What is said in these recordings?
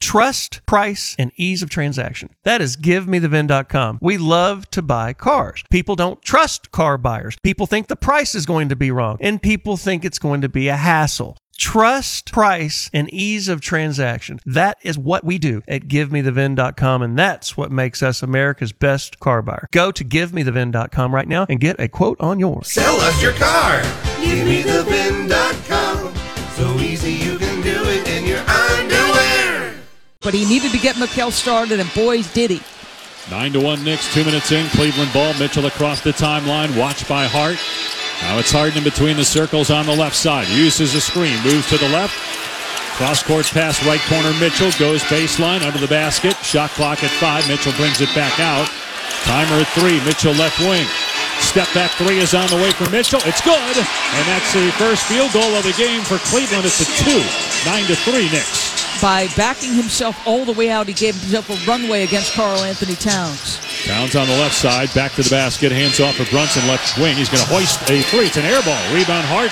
Trust, price, and ease of transaction. That is GiveMeTheVin.com. We love to buy cars. People don't trust car buyers. People think the price is going to be wrong, and people think it's going to be a hassle. Trust, price, and ease of transaction. That is what we do at GiveMeTheVin.com, and that's what makes us America's best car buyer. Go to GiveMeTheVin.com right now and get a quote on yours. Sell us your car. GiveMeTheVin.com. So easy you can do it in your underwear. But he needed to get Mikel started, and boy, did he. 9-1 Knicks, 2 minutes in. Cleveland ball. Mitchell across the timeline. Watched by Hart. Now it's Harden in between the circles on the left side. Uses a screen. Moves to the left. Cross-court pass, right corner. Mitchell goes baseline under the basket. Shot clock at 5. Mitchell brings it back out. Timer at 3. Mitchell left wing. Step back 3 is on the way for Mitchell. It's good. And that's the first field goal of the game for Cleveland. It's a 2. 9-3 Knicks. By backing himself all the way out, he gave himself a runway against Karl Anthony Towns. Towns on the left side, back to the basket, hands off for Brunson, left wing. He's going to hoist a 3. It's an air ball. Rebound Harden.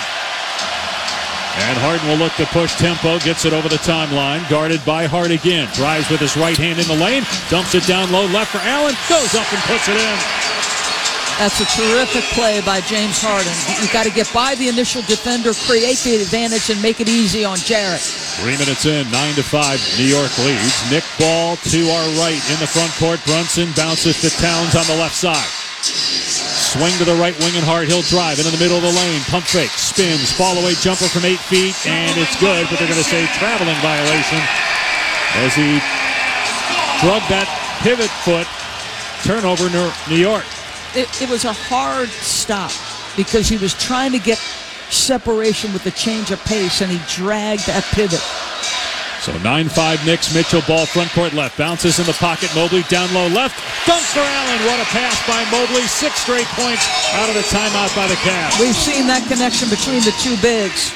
And Harden will look to push tempo, gets it over the timeline, guarded by Hart again. Drives with his right hand in the lane, dumps it down low, left for Allen, goes up and puts it in. That's a terrific play by James Harden. You've got to get by the initial defender, create the advantage, and make it easy on Jarrett. 3 minutes in, 9-5, New York leads. Nick Ball to our right in the front court. Brunson bounces to Towns on the left side. Swing to the right wing and Hart. He'll drive into the middle of the lane. Pump fake, spins, fall away jumper from 8 feet, and it's good, but they're going to say traveling violation as he drugged that pivot foot. Turnover, New York. It was a hard stop because he was trying to get separation with the change of pace, and he dragged that pivot. So 9-5 Knicks. Mitchell ball front court left. Bounces in the pocket. Mobley down low left. Dunks for Allen. What a pass by Mobley. 6 straight points out of the timeout by the Cavs. We've seen that connection between the two bigs.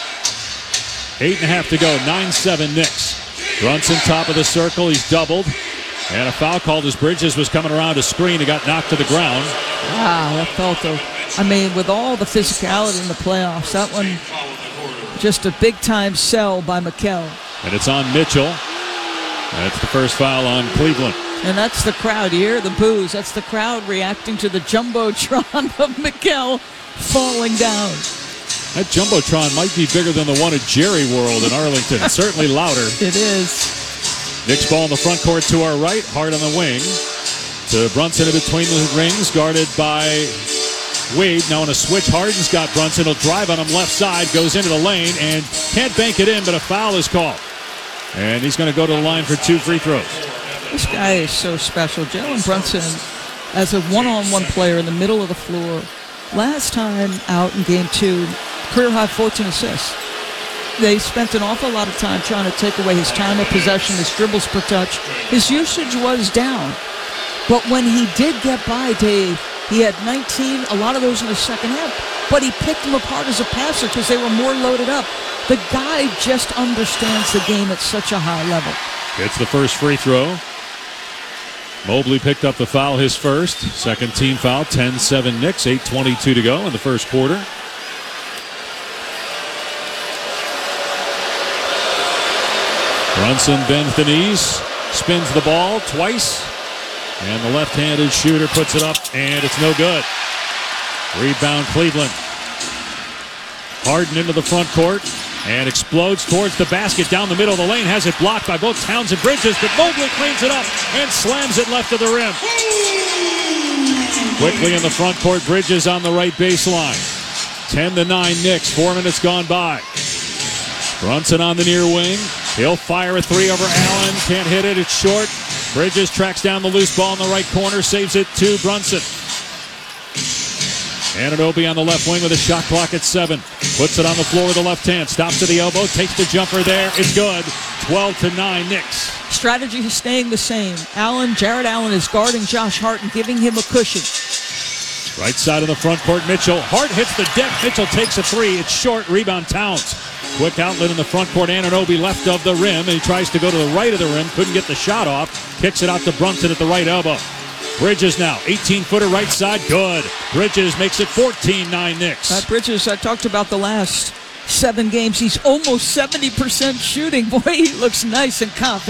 8.5 to go. 9-7 Knicks. Brunson top of the circle. He's doubled. And a foul called as Bridges was coming around a screen. He got knocked to the ground. Wow, that felt with all the physicality in the playoffs, that one just a big-time sell by Mikel. And it's on Mitchell. That's the first foul on Cleveland. And that's the crowd. You hear the boos. That's the crowd reacting to the Jumbotron of Mikel falling down. That Jumbotron might be bigger than the one at Jerry World in Arlington. Certainly louder. It is. Knicks ball in the front court to our right. Hart on the wing. To Brunson in between the rings. Guarded by Wade. Now on a switch, Harden's got Brunson. He'll drive on him left side. Goes into the lane and can't bank it in, but a foul is called. And he's going to go to the line for 2 free throws. This guy is so special. Jalen Brunson, as a one-on-one player in the middle of the floor, last time out in Game 2, career-high 14 assists. They spent an awful lot of time trying to take away his time of possession, his dribbles per touch. His usage was down. But when he did get by, Dave, he had 19, a lot of those in the second half. But he picked them apart as a passer because they were more loaded up. The guy just understands the game at such a high level. Gets the first free throw. Mobley picked up the foul, his first. Second team foul, 10-7 Knicks, 8:22 to go in the first quarter. Brunson bends the knees, spins the ball twice, and the left-handed shooter puts it up, and it's no good. Rebound Cleveland. Harden into the front court and explodes towards the basket down the middle of the lane. Has it blocked by both Towns and Bridges, but Mobley cleans it up and slams it left of the rim. Quickly in the front court, Bridges on the right baseline. 10-9 Knicks, 4 minutes gone by. Brunson on the near wing. He'll fire a 3 over Allen. Can't hit it. It's short. Bridges tracks down the loose ball in the right corner. Saves it to Brunson. Anunoby on the left wing with a shot clock at 7. Puts it on the floor with the left hand. Stops at the elbow. Takes the jumper there. It's good. 12-9 Knicks. Strategy is staying the same. Jarrett Allen is guarding Josh Hart and giving him a cushion. Right side of the front court, Mitchell. Hart hits the deck. Mitchell takes a 3. It's short. Rebound Towns. Quick outlet in the front court. Anunoby left of the rim. And he tries to go to the right of the rim. Couldn't get the shot off. Kicks it out to Brunson at the right elbow. Bridges now. 18-footer right side. Good. Bridges makes it 14-9 Knicks. Bridges, I talked about the last 7 games. He's almost 70% shooting. Boy, he looks nice and confident.